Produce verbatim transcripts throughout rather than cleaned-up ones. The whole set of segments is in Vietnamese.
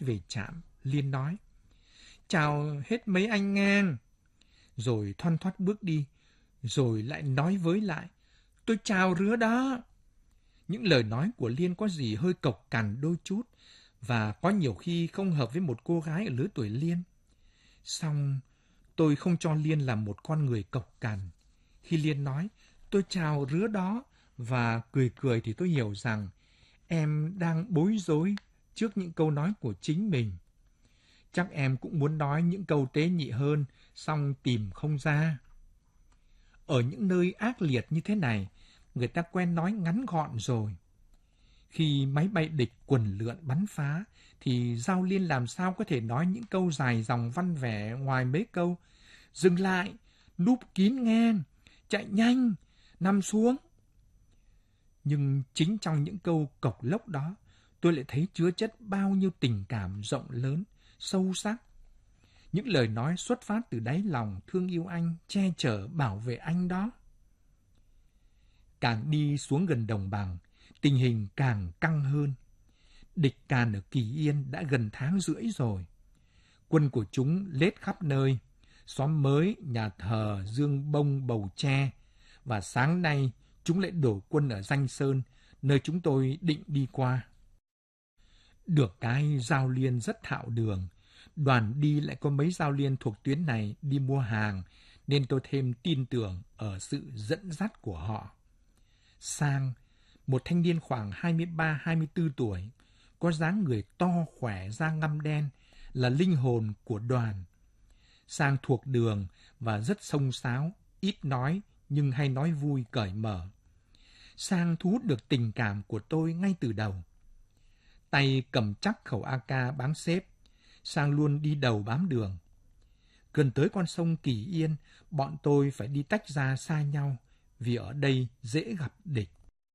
về trạm, Liên nói, chào hết mấy anh ngang. Rồi thoăn thoắt bước đi, rồi lại nói với lại, tôi chào Rứa đó. Những lời nói của Liên có gì hơi cộc cằn đôi chút, và có nhiều khi không hợp với một cô gái ở lứa tuổi Liên. Song tôi không cho Liên là một con người cộc cằn. Khi Liên nói, tôi chào Rứa đó, và cười cười thì tôi hiểu rằng em đang bối rối trước những câu nói của chính mình. Chắc em cũng muốn nói những câu tế nhị hơn, song tìm không ra. Ở những nơi ác liệt như thế này, người ta quen nói ngắn gọn rồi. Khi máy bay địch quần lượn bắn phá, thì Giao Liên làm sao có thể nói những câu dài dòng văn vẻ ngoài mấy câu dừng lại, núp kín ngang, chạy nhanh, nằm xuống. Nhưng chính trong những câu cộc lốc đó, tôi lại thấy chứa chất bao nhiêu tình cảm rộng lớn, sâu sắc. Những lời nói xuất phát từ đáy lòng thương yêu anh, che chở, bảo vệ anh đó. Càng đi xuống gần đồng bằng, tình hình càng căng hơn. Địch càn ở Kỳ Yên đã gần tháng rưỡi rồi. Quân của chúng lết khắp nơi, xóm mới, nhà thờ, Dương Bông, Bầu Tre. Và sáng nay, chúng lại đổ quân ở Danh Sơn, nơi chúng tôi định đi qua. Được cái Giao Liên rất thạo đường. Đoàn đi lại có mấy Giao Liên thuộc tuyến này đi mua hàng, nên tôi thêm tin tưởng ở sự dẫn dắt của họ. Sang, một thanh niên khoảng hai mươi ba hai mươi tư tuổi, có dáng người to khỏe, da ngăm đen, là linh hồn của đoàn. Sang thuộc đường và rất xông xáo, ít nói nhưng hay nói vui cởi mở. Sang thu hút được tình cảm của tôi ngay từ đầu. Tay cầm chắc khẩu a ca bám xếp, Sang luôn đi đầu bám đường. Gần tới con sông Kỳ Yên, bọn tôi phải đi tách ra xa nhau, vì ở đây dễ gặp địch.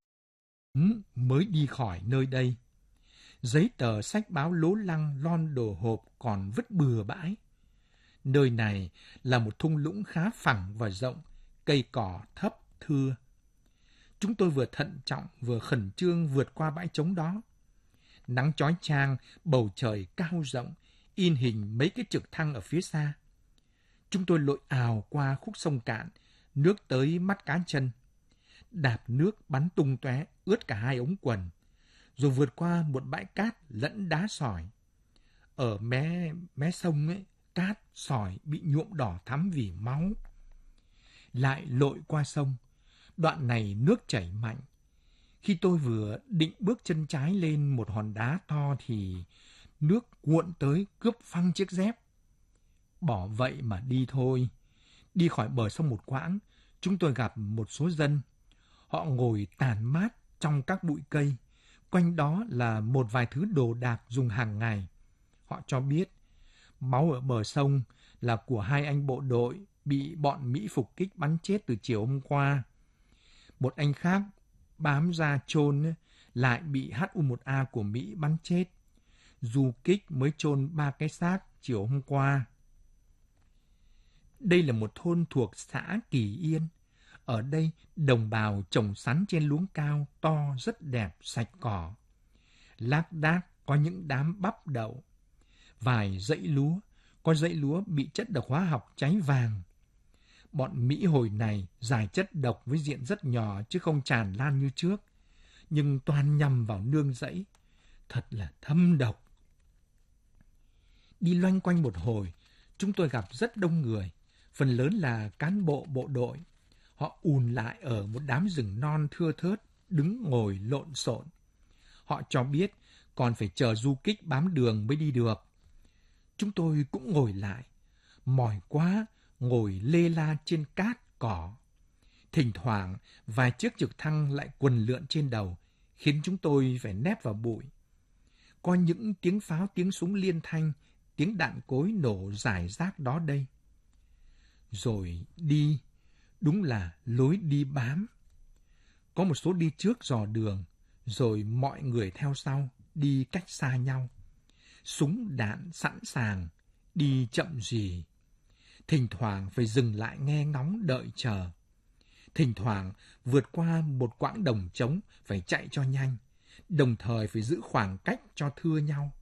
Ừ, mới đi khỏi nơi đây, giấy tờ sách báo lố lăng lon đồ hộp còn vứt bừa bãi. Nơi này là một thung lũng khá phẳng và rộng, cây cỏ thấp thưa. Chúng tôi vừa thận trọng vừa khẩn trương vượt qua bãi trống đó. Nắng chói chang, bầu trời cao rộng, in hình mấy cái trực thăng ở phía xa. Chúng tôi lội ào qua khúc sông cạn, nước tới mắt cá chân. Đạp nước bắn tung tóe, ướt cả hai ống quần. Rồi vượt qua một bãi cát lẫn đá sỏi. Ở mé, mé sông ấy, cát, sỏi bị nhuộm đỏ thắm vì máu. Lại lội qua sông. Đoạn này nước chảy mạnh. Khi tôi vừa định bước chân trái lên một hòn đá to thì nước cuộn tới cướp phăng chiếc dép. Bỏ vậy mà đi thôi. Đi khỏi bờ sông một quãng, chúng tôi gặp một số dân. Họ ngồi tản mát trong các bụi cây. Quanh đó là một vài thứ đồ đạc dùng hàng ngày. Họ cho biết máu ở bờ sông là của hai anh bộ đội bị bọn Mỹ phục kích bắn chết từ chiều hôm qua. Một anh khác bám ra chôn lại bị H U một A của Mỹ bắn chết. Du kích mới chôn ba cái xác chiều hôm qua. Đây là một thôn thuộc xã Kỳ Yên. Ở đây, đồng bào trồng sắn trên luống cao to rất đẹp, sạch cỏ. Lác đác có những đám bắp đậu. Vài dãy lúa, có dãy lúa bị chất độc hóa học cháy vàng. Bọn Mỹ hồi này giải chất độc với diện rất nhỏ chứ không tràn lan như trước. Nhưng toàn nhằm vào nương rẫy. Thật là thâm độc. Đi loanh quanh một hồi, chúng tôi gặp rất đông người. Phần lớn là cán bộ bộ đội. Họ ùn lại ở một đám rừng non thưa thớt, đứng ngồi lộn xộn. Họ cho biết còn phải chờ du kích bám đường mới đi được. Chúng tôi cũng ngồi lại. Mỏi quá, ngồi lê la trên cát, cỏ. Thỉnh thoảng, vài chiếc trực thăng lại quần lượn trên đầu, khiến chúng tôi phải nép vào bụi. Có những tiếng pháo, tiếng súng liên thanh, tiếng đạn cối nổ rải rác đó đây. Rồi đi, đúng là lối đi bám. Có một số đi trước dò đường, rồi mọi người theo sau, đi cách xa nhau. Súng đạn sẵn sàng, đi chậm rì. Thỉnh thoảng phải dừng lại nghe ngóng đợi chờ. Thỉnh thoảng vượt qua một quãng đồng trống phải chạy cho nhanh, đồng thời phải giữ khoảng cách cho thưa nhau.